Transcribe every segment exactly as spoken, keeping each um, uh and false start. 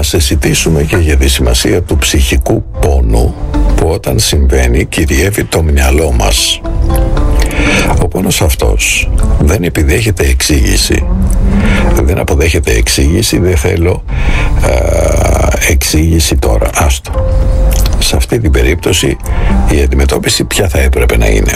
να συζητήσουμε και για τη σημασία του ψυχικού πόνου που όταν συμβαίνει κυριεύει το μυαλό μας. Ο πόνος αυτός δεν επιδέχεται εξήγηση. Δεν αποδέχεται εξήγηση, δεν θέλω α, εξήγηση τώρα, άστο. Σε αυτή την περίπτωση η αντιμετώπιση ποια θα έπρεπε να είναι?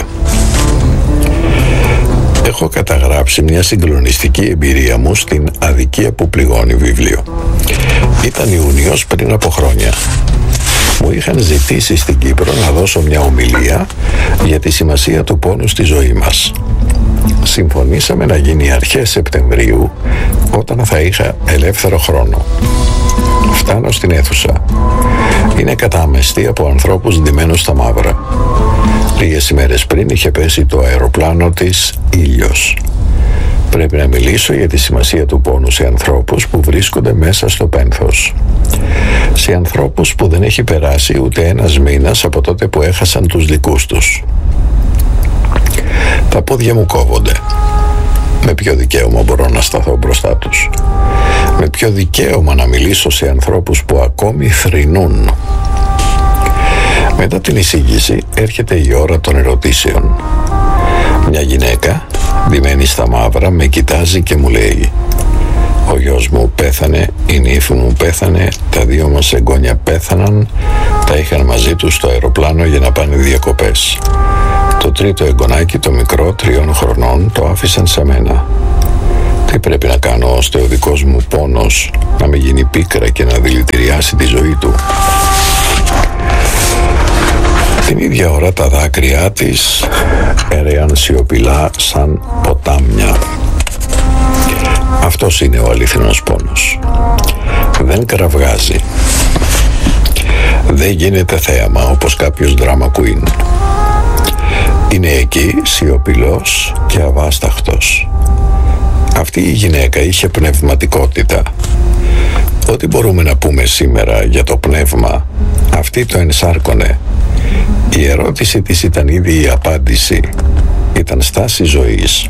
Έχω καταγράψει μια συγκλονιστική εμπειρία μου στην «Αδικία που πληγώνει» βιβλίο. Ήταν Ιούνιος πριν από χρόνια. Μου είχαν ζητήσει στην Κύπρο να δώσω μια ομιλία για τη σημασία του πόνου στη ζωή μας. Συμφωνήσαμε να γίνει αρχές Σεπτεμβρίου, όταν θα είχα ελεύθερο χρόνο. Φτάνω στην αίθουσα. Είναι κατάμεστη από ανθρώπους ντυμένους στα μαύρα. Λίγες ημέρες πριν είχε πέσει το αεροπλάνο της Ήλιος. Πρέπει να μιλήσω για τη σημασία του πόνου σε ανθρώπους που βρίσκονται μέσα στο πένθος. Σε ανθρώπους που δεν έχει περάσει ούτε ένας μήνας από τότε που έχασαν τους δικούς τους. Τα πόδια μου κόβονται. Με ποιο δικαίωμα μπορώ να σταθώ μπροστά τους? Με ποιο δικαίωμα να μιλήσω σε ανθρώπους που ακόμη θρηνούν? Μετά την εισήγηση έρχεται η ώρα των ερωτήσεων. Μια γυναίκα, ντυμένη στα μαύρα, με κοιτάζει και μου λέει: «Ο γιος μου πέθανε, η νύφη μου πέθανε, τα δύο μας εγγόνια πέθαναν, τα είχαν μαζί τους στο αεροπλάνο για να πάνε διακοπές. Το τρίτο εγγονάκι, το μικρό, τριών χρονών, το άφησαν σε μένα. Τι πρέπει να κάνω ώστε ο δικός μου πόνος να με γίνει πίκρα και να δηλητηριάσει τη ζωή του?» Την ίδια ώρα τα δάκρυά της έρεαν σιωπηλά σαν ποτάμια. Αυτός είναι ο αληθινός πόνος. Δεν κραυγάζει. Δεν γίνεται θέαμα όπως κάποιος drama queen. Είναι εκεί σιωπηλός και αβάσταχτος. Αυτή η γυναίκα είχε πνευματικότητα. Ό,τι μπορούμε να πούμε σήμερα για το πνεύμα, αυτή το ενσάρκωνε. Η ερώτηση της ήταν ήδη η απάντηση. Ήταν στάση ζωής.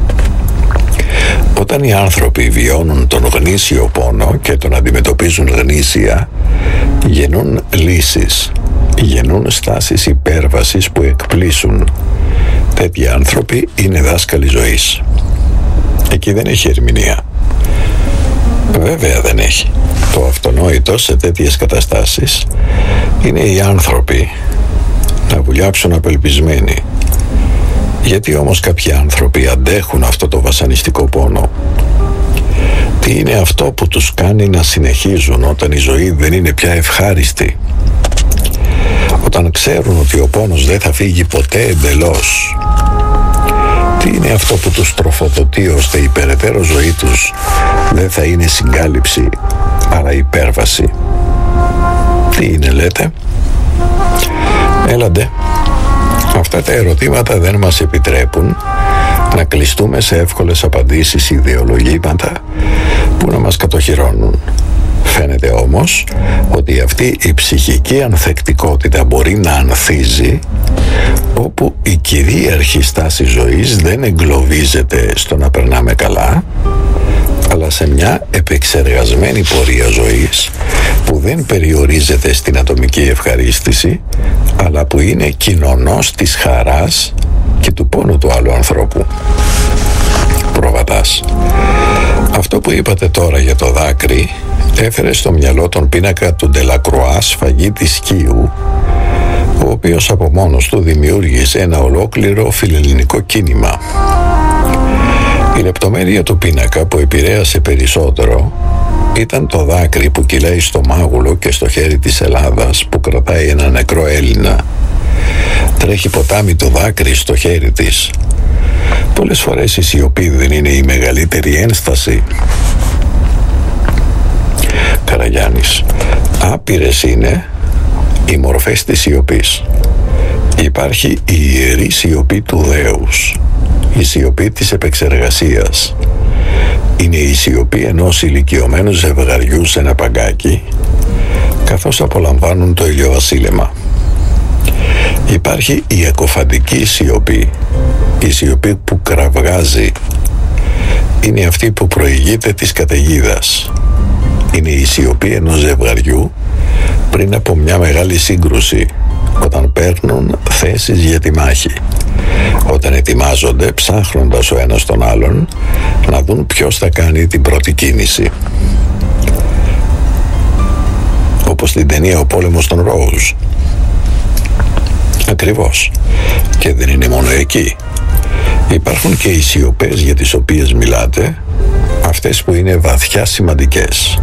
Όταν οι άνθρωποι βιώνουν τον γνήσιο πόνο και τον αντιμετωπίζουν γνήσια, γεννούν λύσεις, γεννούν στάσεις υπέρβασης που εκπλήσουν. Τέτοιοι άνθρωποι είναι δάσκαλοι ζωής. Εκεί δεν έχει ερμηνεία. Βέβαια δεν έχει. Το αυτονόητο σε τέτοιες καταστάσεις είναι οι άνθρωποι να βουλιάξουν απελπισμένοι. Γιατί όμως κάποιοι άνθρωποι αντέχουν αυτό το βασανιστικό πόνο? Τι είναι αυτό που τους κάνει να συνεχίζουν όταν η ζωή δεν είναι πια ευχάριστη? Όταν ξέρουν ότι ο πόνος δεν θα φύγει ποτέ εντελώς? Τι είναι αυτό που τους τροφοδοτεί ώστε η περαιτέρω ζωή τους δεν θα είναι συγκάλυψη αλλά υπέρβαση? Τι είναι, λέτε? Έλαντε. Αυτά τα ερωτήματα δεν μας επιτρέπουν να κλειστούμε σε εύκολες απαντήσεις ιδεολογήματα που να μας κατοχυρώνουν. Φαίνεται όμως ότι αυτή η ψυχική ανθεκτικότητα μπορεί να ανθίζει όπου η κυρίαρχη στάση ζωής δεν εγκλωβίζεται στο να περνάμε καλά, αλλά σε μια επεξεργασμένη πορεία ζωής που δεν περιορίζεται στην ατομική ευχαρίστηση, αλλά που είναι κοινωνός της χαράς και του πόνου του άλλου ανθρώπου. Προβατάς. Αυτό που είπατε τώρα για το δάκρυ έφερε στο μυαλό τον πίνακα του Ντελακρουά «Σφαγή της Σκύου», ο οποίος από μόνος του δημιούργησε ένα ολόκληρο φιλελληνικό κίνημα. Η λεπτομέρεια του πίνακα που επηρέασε περισσότερο ήταν το δάκρυ που κυλάει στο μάγουλο και στο χέρι της Ελλάδας που κρατάει ένα νεκρό Έλληνα. Τρέχει ποτάμι το δάκρυ στο χέρι της. Πολλές φορές η σιωπή δεν είναι η μεγαλύτερη ένσταση? Καραγιάννης. Άπειρες είναι οι μορφές της σιωπής. Υπάρχει η ιερή σιωπή του δέους, η σιωπή της επεξεργασίας. Είναι η σιωπή ενός ηλικιωμένου ζευγαριού σε ένα παγκάκι, καθώς απολαμβάνουν το ηλιοβασίλεμα. Υπάρχει η εκοφαντική σιωπή, η σιωπή που κραυγάζει. Είναι αυτή που προηγείται της καταιγίδας. Είναι η σιωπή ενός ζευγαριού πριν από μια μεγάλη σύγκρουση, όταν παίρνουν θέσεις για τη μάχη, όταν ετοιμάζονται ψάχνοντας ο ένας τον άλλον να δουν ποιος θα κάνει την πρώτη κίνηση. Όπως στην ταινία «Ο πόλεμος των Ρόουζ». Ακριβώς. Και δεν είναι μόνο εκεί. Υπάρχουν και οι σιωπές για τις οποίες μιλάτε, αυτές που είναι βαθιά σημαντικές.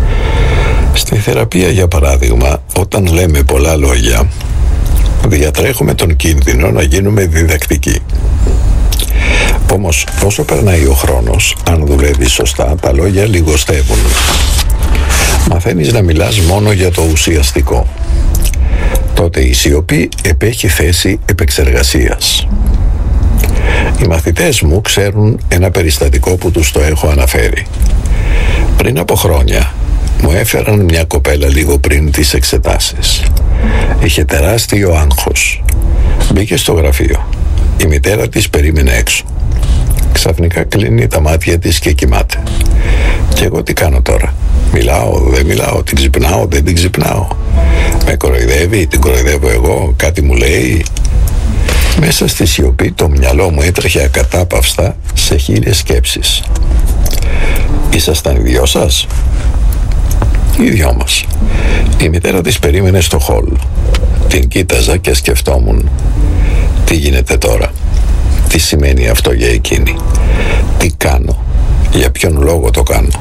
Στη θεραπεία, για παράδειγμα, όταν λέμε πολλά λόγια, διατρέχουμε τον κίνδυνο να γίνουμε διδακτικοί. Όμως, όσο περνάει ο χρόνος, αν δουλεύεις σωστά, τα λόγια λιγοστεύουν. Μαθαίνεις να μιλάς μόνο για το ουσιαστικό. Τότε η σιωπή επέχει θέση επεξεργασίας. Οι μαθητές μου ξέρουν ένα περιστατικό που τους το έχω αναφέρει. Πριν από χρόνια μου έφεραν μια κοπέλα λίγο πριν τις εξετάσεις. Είχε τεράστιο άγχος. Μπήκε στο γραφείο. Η μητέρα της περίμενε έξω. Ξαφνικά κλείνει τα μάτια της και κοιμάται. Και εγώ τι κάνω τώρα? Μιλάω, δεν μιλάω, την ξυπνάω, δεν την ξυπνάω? Με κοροϊδεύει, την κοροϊδεύω εγώ, κάτι μου λέει? Μέσα στη σιωπή το μυαλό μου έτρεχε ακατάπαυστα σε χίλιες σκέψεις. Ήσασταν οι δυο σας? Οι δυο μας. Η μητέρα της περίμενε στο χολ. Την κοίταζα και σκεφτόμουν, τι γίνεται τώρα? Τι σημαίνει αυτό για εκείνη? Τι κάνω? Για ποιον λόγο το κάνω?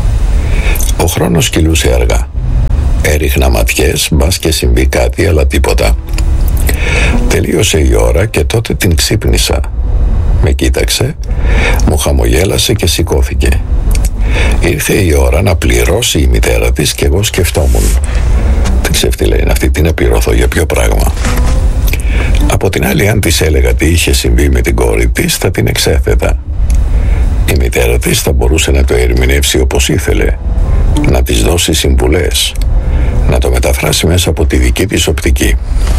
Ο χρόνος κυλούσε αργά. Έριχνα ματιές, μπας και συμβεί κάτι, αλλά τίποτα. Τελείωσε η ώρα και τότε την ξύπνησα. Με κοίταξε, μου χαμογέλασε και σηκώθηκε. Ήρθε η ώρα να πληρώσει η μητέρα της και εγώ σκεφτόμουν, τι ξεφτύλα είναι αυτή, τι να πληρωθώ, για ποιο πράγμα? Από την άλλη, αν της έλεγα τι είχε συμβεί με την κόρη της, θα την εξέθετα. Η μητέρα της θα μπορούσε να το ερμηνεύσει όπως ήθελε, να της δώσει συμβουλές, να το μεταφράσει μέσα από τη δική της οπτική.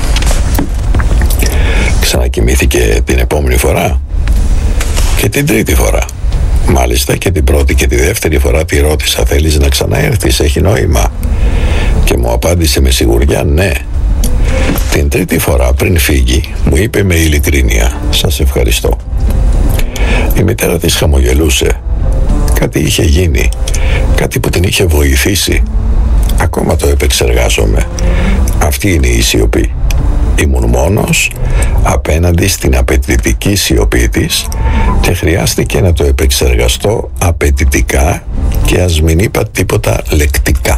Ξανακοιμήθηκε την επόμενη φορά και την τρίτη φορά. Μάλιστα και την πρώτη και τη δεύτερη φορά τη ρώτησα, θέλεις να ξαναέρθεις, έχει νόημα? Και μου απάντησε με σιγουριά ναι. Την τρίτη φορά πριν φύγει μου είπε με ειλικρίνεια, σας ευχαριστώ. Η μητέρα της χαμογελούσε. Κάτι είχε γίνει, κάτι που την είχε βοηθήσει. Ακόμα το επεξεργάζομαι. Αυτή είναι η σιωπή. Ήμουν μόνος απέναντι στην απαιτητική σιωπή της και χρειάστηκε να το επεξεργαστώ απαιτητικά και ας μην είπα τίποτα λεκτικά.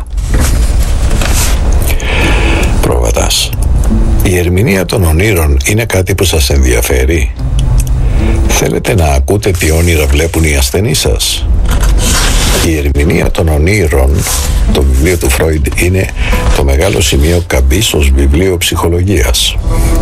Πρόβατας. Η ερμηνεία των ονείρων είναι κάτι που σας ενδιαφέρει? Θέλετε να ακούτε τι όνειρα βλέπουν οι ασθενείς σας? Η ερμηνεία των ονείρων, το βιβλίο του Φρόιντ, είναι το μεγάλο σημείο καμπής ως βιβλίο ψυχολογίας.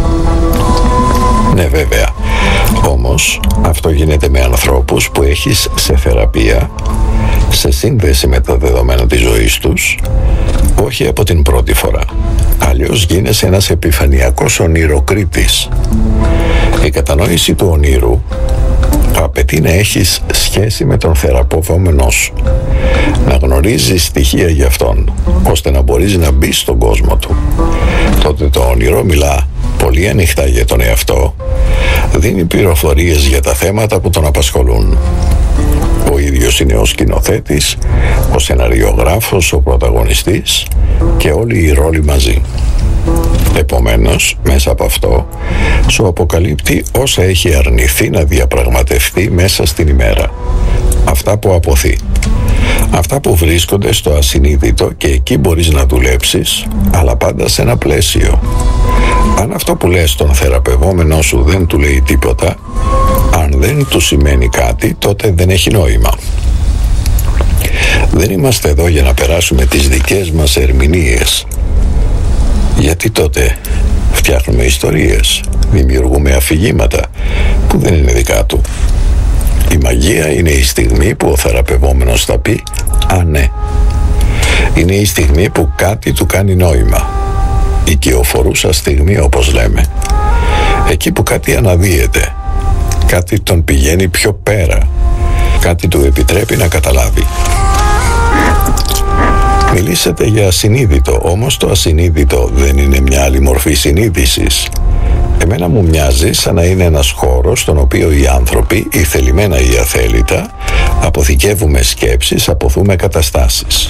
Ναι, βέβαια. Όμως αυτό γίνεται με ανθρώπους που έχεις σε θεραπεία, σε σύνδεση με τα δεδομένα της ζωής τους, όχι από την πρώτη φορά. Αλλιώς γίνεσαι ένας επιφανειακός ονειροκρίτης. Η κατανόηση του ονείρου απαιτεί να έχεις σχέση με τον θεραπευόμενό σου, να γνωρίζεις στοιχεία για αυτόν, ώστε να μπορείς να μπεις στον κόσμο του. Τότε το όνειρο μιλά πολύ ανοιχτά για τον εαυτό, δίνει πληροφορίες για τα θέματα που τον απασχολούν. Ο ίδιος είναι ο σκηνοθέτης, ο σεναριογράφος, ο πρωταγωνιστής και όλοι οι ρόλοι μαζί. Επομένως, μέσα από αυτό, σου αποκαλύπτει όσα έχει αρνηθεί να διαπραγματευτεί μέσα στην ημέρα. Αυτά που αποθεί. Αυτά που βρίσκονται στο ασυνείδητο και εκεί μπορείς να δουλέψεις, αλλά πάντα σε ένα πλαίσιο. Αν αυτό που λες στον θεραπευόμενό σου δεν του λέει τίποτα, αν δεν του σημαίνει κάτι, τότε δεν έχει νόημα. Δεν είμαστε εδώ για να περάσουμε τις δικές μας ερμηνείες. Γιατί τότε φτιάχνουμε ιστορίες, δημιουργούμε αφηγήματα που δεν είναι δικά του. Η μαγεία είναι η στιγμή που ο θεραπευόμενος θα πει «Α, ναι». Είναι η στιγμή που κάτι του κάνει νόημα. Η οικειοφορούσα στιγμή, όπως λέμε. Εκεί που κάτι αναδύεται. Κάτι τον πηγαίνει πιο πέρα. Κάτι του επιτρέπει να καταλάβει. Μιλήσατε για ασυνείδητο, όμως το ασυνείδητο δεν είναι μια άλλη μορφή συνείδησης? Εμένα μου μοιάζει σαν να είναι ένας χώρος στον οποίο οι άνθρωποι, ή θελημένα ή αθέλητα, αποθηκεύουμε σκέψεις, αποθούμε καταστάσεις.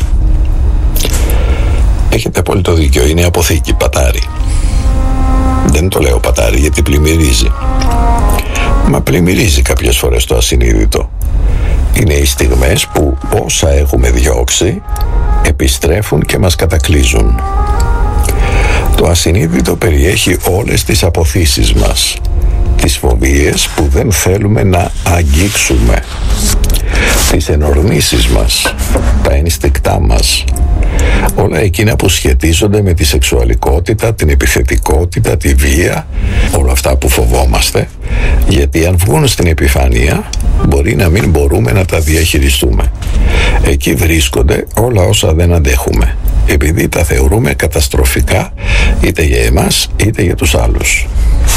Έχετε απόλυτο δίκιο, είναι αποθήκη, πατάρι. Δεν το λέω πατάρι γιατί πλημμυρίζει. Μα πλημμυρίζει κάποιες φορές το ασυνείδητο. Είναι οι στιγμές που όσα έχουμε διώξει επιστρέφουν και μας κατακλείζουν. Το ασυνείδητο περιέχει όλες τις αποθήσεις μας, τις φοβίες που δεν θέλουμε να αγγίξουμε, τις ενορμήσεις μας, τα ενστικτά μας, όλα εκείνα που σχετίζονται με τη σεξουαλικότητα, την επιθετικότητα, τη βία, όλα αυτά που φοβόμαστε, γιατί αν βγουν στην επιφάνεια μπορεί να μην μπορούμε να τα διαχειριστούμε. Εκεί βρίσκονται όλα όσα δεν αντέχουμε, επειδή τα θεωρούμε καταστροφικά είτε για εμάς είτε για τους άλλους.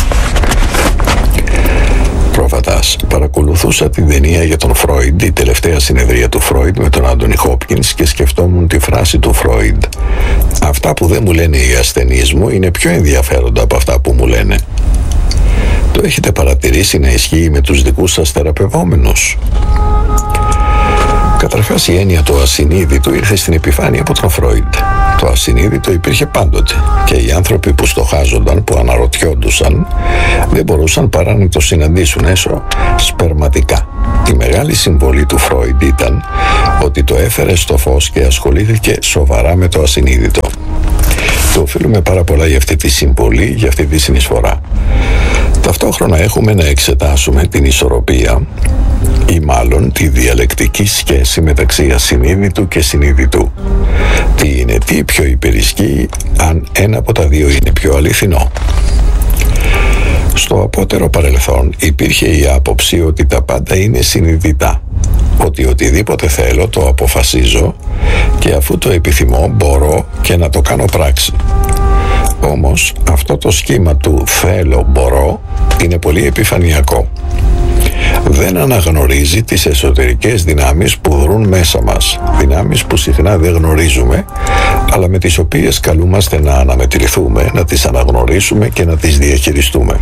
Πρόβατας, παρακολουθούσα την ταινία για τον Φρόιντ, η τελευταία συνεδρία του Φρόιντ με τον Άντονι Χόπκινς, και σκεφτόμουν τη φράση του Φρόιντ: αυτά που δεν μου λένε οι ασθενείς μου είναι πιο ενδιαφέροντα από αυτά που μου λένε. Το έχετε παρατηρήσει να ισχύει με τους δικούς σας θεραπευόμενους? Καταρχάς, η έννοια του ασυνείδητου ήρθε στην επιφάνεια από τον Φρόιντ. Το ασυνείδητο υπήρχε πάντοτε και οι άνθρωποι που στοχάζονταν, που αναρωτιόντουσαν, δεν μπορούσαν παρά να το συναντήσουν έσω σπερματικά. Η μεγάλη συμβολή του Φρόιντ ήταν ότι το έφερε στο φως και ασχολήθηκε σοβαρά με το ασυνείδητο. Το οφείλουμε πάρα πολλά για αυτή τη συμβολή, για αυτή τη συνεισφορά. Ταυτόχρονα έχουμε να εξετάσουμε την ισορροπία, ή μάλλον τη διαλεκτική σχέση μεταξύ ασυνείδητου και συνείδητου. Τι είναι τι πιο υπερισχύει, αν ένα από τα δύο είναι πιο αληθινό? Στο απότερο παρελθόν υπήρχε η άποψη ότι τα πάντα είναι συνειδητά, ότι οτιδήποτε θέλω το αποφασίζω και αφού το επιθυμώ μπορώ και να το κάνω πράξη. Όμως αυτό το σχήμα του θέλω, μπορώ είναι πολύ επιφανειακό. Δεν αναγνωρίζει τις εσωτερικές δυνάμεις που δρούν μέσα μας, δυνάμεις που συχνά δεν γνωρίζουμε, αλλά με τις οποίες καλούμαστε να αναμετρηθούμε, να τις αναγνωρίσουμε και να τις διαχειριστούμε.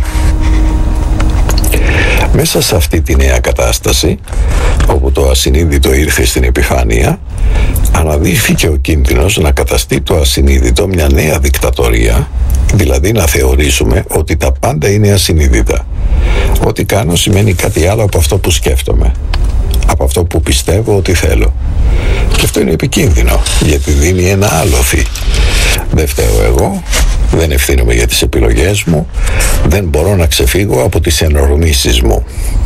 Μέσα σε αυτή τη νέα κατάσταση, όπου το ασυνείδητο ήρθε στην επιφάνεια, αναδείχθηκε ο κίνδυνος να καταστεί το ασυνείδητο μια νέα δικτατορία, δηλαδή να θεωρήσουμε ότι τα πάντα είναι ασυνείδητα. Ό,τι κάνω σημαίνει κάτι άλλο από αυτό που σκέφτομαι, από αυτό που πιστεύω ότι θέλω. Και αυτό είναι επικίνδυνο, γιατί δίνει ένα άλοθη. Δεν φταίω εγώ, δεν ευθύνομαι για τις επιλογές μου, δεν μπορώ να ξεφύγω από τις ενορμήσεις μου.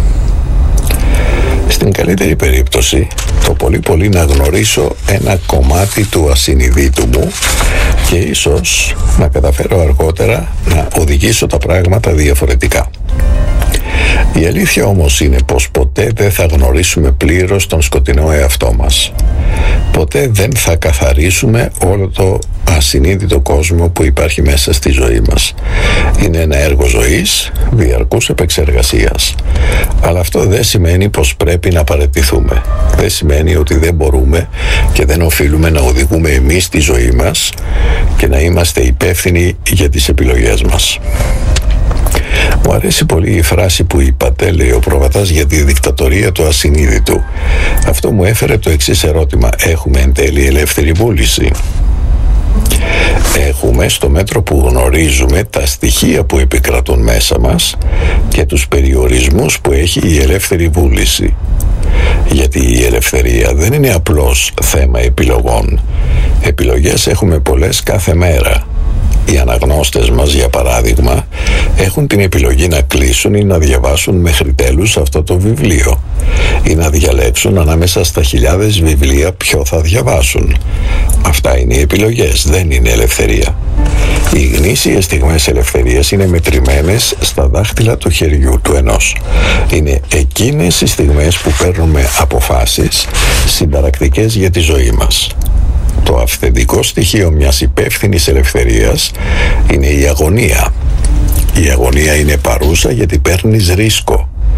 Στην καλύτερη περίπτωση, το πολύ πολύ να γνωρίσω ένα κομμάτι του ασυνειδήτου μου και ίσως να καταφέρω αργότερα να οδηγήσω τα πράγματα διαφορετικά. Η αλήθεια όμως είναι πως ποτέ δεν θα γνωρίσουμε πλήρως τον σκοτεινό εαυτό μας. Ποτέ δεν θα καθαρίσουμε όλο το ασυνείδητο κόσμο που υπάρχει μέσα στη ζωή μας. Είναι ένα έργο ζωής, διαρκούς επεξεργασίας. Αλλά αυτό δεν σημαίνει πως πρέπει να παραιτηθούμε. Δεν σημαίνει ότι δεν μπορούμε και δεν οφείλουμε να οδηγούμε εμείς τη ζωή μας και να είμαστε υπεύθυνοι για τις επιλογές μας. Μου αρέσει πολύ η φράση που είπατε, λέει ο Προβατάς, για τη δικτατορία του ασυνείδητου. Αυτό μου έφερε το εξής ερώτημα: έχουμε εν τέλει ελεύθερη βούληση? Έχουμε, στο μέτρο που γνωρίζουμε τα στοιχεία που επικρατούν μέσα μας και τους περιορισμούς που έχει η ελεύθερη βούληση. Γιατί η ελευθερία δεν είναι απλώς θέμα επιλογών. Επιλογές έχουμε πολλές κάθε μέρα. Οι αναγνώστες μας, για παράδειγμα, έχουν την επιλογή να κλείσουν ή να διαβάσουν μέχρι τέλους αυτό το βιβλίο ή να διαλέξουν ανάμεσα στα χιλιάδες βιβλία ποιο θα διαβάσουν. Αυτά είναι οι επιλογές, δεν είναι ελευθερία. Οι γνήσιες στιγμές ελευθερίας είναι μετρημένες στα δάχτυλα του χεριού του ενός. Είναι εκείνες οι στιγμές που παίρνουμε αποφάσεις συνταρακτικές για τη ζωή μας. Το αυθεντικό στοιχείο μιας υπεύθυνης ελευθερίας είναι η αγωνία. Η αγωνία είναι παρούσα γιατί παίρνεις ρίσκο.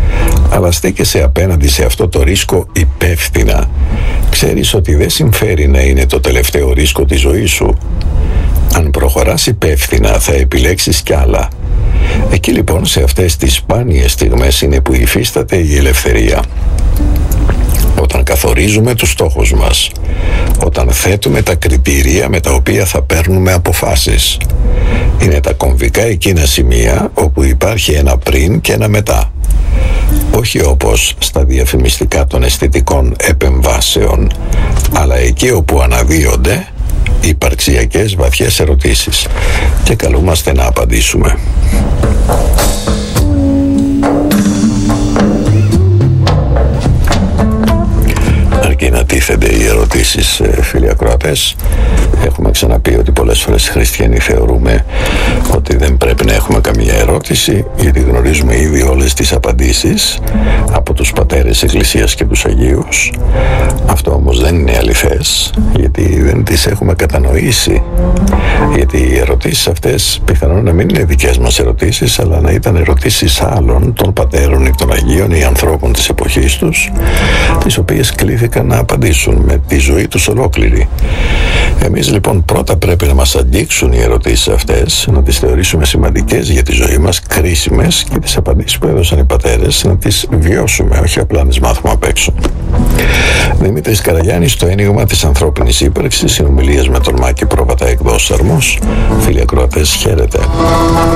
αλλά στέκεσαι απέναντι σε αυτό το ρίσκο υπεύθυνα. Ξέρεις ότι δεν συμφέρει να είναι το τελευταίο ρίσκο της ζωής σου. Αν προχωράς υπεύθυνα θα επιλέξεις κι άλλα. Εκεί λοιπόν, σε αυτές τις σπάνιες στιγμές, είναι που υφίσταται η ελευθερία. Όταν καθορίζουμε τους στόχους μας, όταν θέτουμε τα κριτήρια με τα οποία θα παίρνουμε αποφάσεις, είναι τα κομβικά εκείνα σημεία όπου υπάρχει ένα πριν και ένα μετά. Όχι όπως στα διαφημιστικά των αισθητικών επεμβάσεων, αλλά εκεί όπου αναδύονται υπαρξιακές βαθιές ερωτήσεις και καλούμαστε να απαντήσουμε. Αρκεί να τίθενται οι ερωτήσεις, φίλοι ακροατές. Έχουμε ξαναπεί ότι πολλές φορές οι χριστιανοί θεωρούμε ότι δεν πρέπει να έχουμε καμία ερώτηση, γιατί γνωρίζουμε ήδη όλες τις απαντήσεις από τους πατέρες Εκκλησίας και τους Αγίους. Αυτό όμως δεν είναι αληθές, γιατί δεν τις έχουμε κατανοήσει. Γιατί οι ερωτήσεις αυτές πιθανόν να μην είναι δικές μας ερωτήσεις, αλλά να ήταν ερωτήσεις άλλων, των πατέρων ή των Αγίων ή ανθρώπων της εποχής τους, τις οποίες κλήθηκαν να απαντήσουν με τη ζωή τους ολόκληρη. Εμείς λοιπόν πρώτα πρέπει να μας αγγίξουν οι ερωτήσεις αυτές, να τις θεωρήσουμε σημαντικές για τη ζωή μας, κρίσιμες, και τις απαντήσεις που έδωσαν οι πατέρες να τις βιώσουμε, όχι απλά να τις μάθουμε απ' έξω. Δημήτρης Καραγιάννης, το ένιγμα της ανθρώπινης ύπαρξης, συνομιλίες με τον Μάκη Πρόβατα, εκδόσεις Αρμός. Φίλοι ακροατές, χαίρετε.